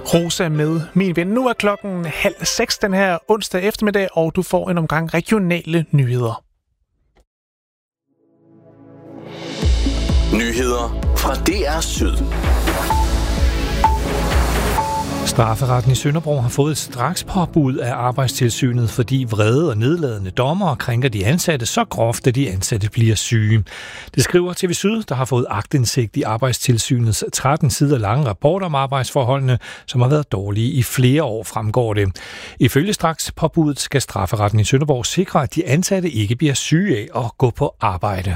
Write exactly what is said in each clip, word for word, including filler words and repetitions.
Rosa med Min Ven. Nu er klokken halv seks den her onsdag eftermiddag, og du får en omgang regionale nyheder. Nyheder fra D R Syd. Strafferetten i Sønderbro har fået et strakspåbud af Arbejdstilsynet, fordi vrede og nedladende dommere krænker de ansatte så groft, at de ansatte bliver syge. Det skriver T V Syd, der har fået aktindsigt i Arbejdstilsynets tretten sider lange rapport om arbejdsforholdene, som har været dårlige i flere år, fremgår det. Ifølge strakspåbuddet skal strafferetten i Sønderborg sikre, at de ansatte ikke bliver syge af at gå på arbejde.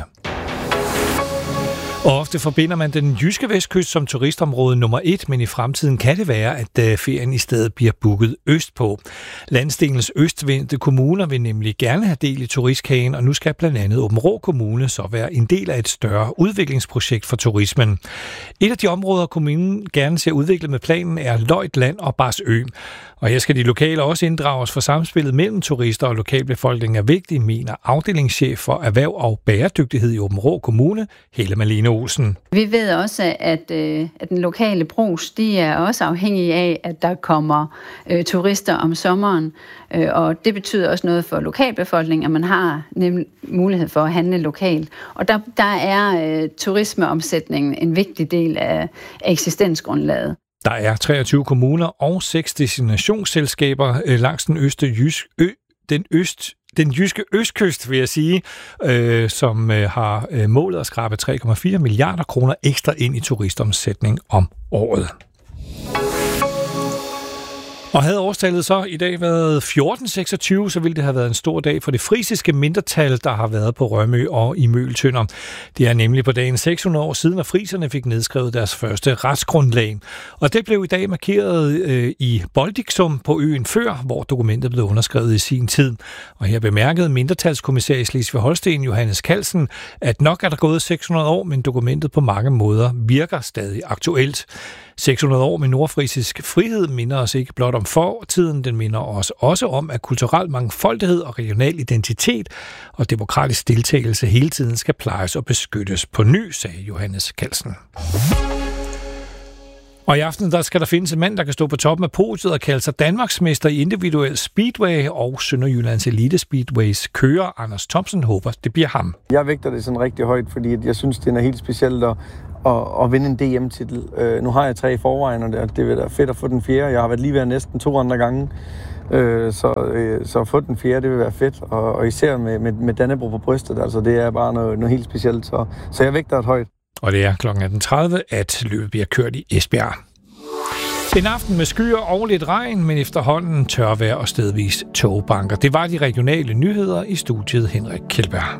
Og ofte forbinder man den jyske vestkyst som turistområde nummer et, men i fremtiden kan det være, at ferien i stedet bliver booket østpå. Landsdelens østvendte kommuner vil nemlig gerne have del i turistkagen, og nu skal blandt andet Aabenraa Kommune så være en del af et større udviklingsprojekt for turismen. Et af de områder, kommunen gerne ser udviklet med planen, er Løjt Land og Barsø. Og her skal de lokale også inddrages, for samspillet mellem turister og lokalbefolkningen er vigtigt, mener afdelingschef for erhverv og bæredygtighed i Aabenraa Kommune, Helle Malene Olsen. Vi ved også, at, øh, at den lokale brugs, de er også afhængige af, at der kommer øh, turister om sommeren. Øh, og det betyder også noget for lokalbefolkningen, at man har nemlig mulighed for at handle lokalt. Og der, der er øh, turismeomsætningen en vigtig del af eksistensgrundlaget. Der er treogtyve kommuner og seks destinationsselskaber langs den øste jysk, ø, den øst Den jyske østkyst, vil jeg sige, øh, som øh, har øh, målet at skrabe tre komma fire milliarder kroner ekstra ind i turistomsætning om året. Og havde årstallet så i dag været fjorten seksogtyve, så ville det have været en stor dag for det frisiske mindretal, der har været på Rømø og i Møgeltønder. Det er nemlig på dagen seks hundrede år siden, at friserne fik nedskrevet deres første retsgrundlag. Og det blev i dag markeret øh, i Boldiksum på øen Før, hvor dokumentet blev underskrevet i sin tid. Og her bemærkede mindretalskommissær i Slesvig-Holsten, Johannes Kalsen, at nok er der gået seks hundrede år, men dokumentet på mange måder virker stadig aktuelt. seks hundrede år med nordfrisisk frihed minder os ikke blot om fortiden, den minder os også om, at kulturel mangfoldighed og regional identitet og demokratisk deltagelse hele tiden skal plejes og beskyttes på ny, sagde Johannes Kalsen. Og i aften der skal der findes en mand, der kan stå på toppen af podiet og kalde sig Danmarksmester i individuel speedway, og Sønderjyllands Elite Speedways kører Anders Thomsen håber, det bliver ham. Jeg vægter det sådan rigtig højt, fordi jeg synes, det er helt specielt at, at, at vinde en D M-titel. Uh, nu har jeg tre i forvejen, og det, det vil være fedt at få den fjerde. Jeg har været lige ved næsten to andre gange, uh, så, uh, så at få den fjerde, det vil være fedt. Og, og især med, med, med Dannebrog på brystet, altså det er bare noget, noget helt specielt. Så, så jeg vægter det højt. Og det er klokken atten tredive, at løbet bliver kørt i Esbjerg. En aften med skyer og lidt regn, men efterhånden tørvejr og stedvis togbanker. Det var de regionale nyheder i studiet Henrik Kjeldberg.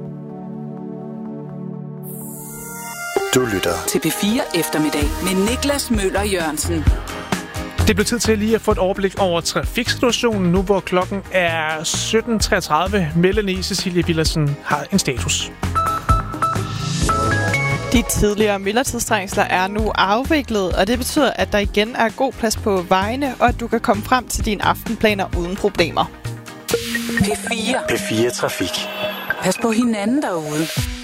Du lytter til P fire Eftermiddag med Niklas Møller Jørgensen. Det blev tid til lige at få et overblik over trafiksituationen, nu hvor klokken er sytten treogtredive. Melanie Cecilie Villersen har en status. De tidligere myldretidstrængsler er nu afviklet, og det betyder, at der igen er god plads på vejene, og at du kan komme frem til dine aftenplaner uden problemer. P fire. P fire Trafik. Pas på hinanden derude.